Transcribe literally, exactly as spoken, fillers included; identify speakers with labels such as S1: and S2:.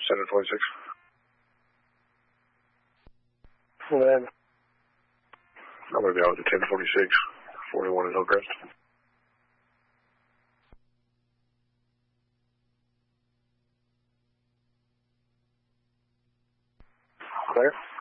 S1: Center twenty-six. Then I'm going to be out with the ten forty-six, forty-one in Hillcrest. Clear?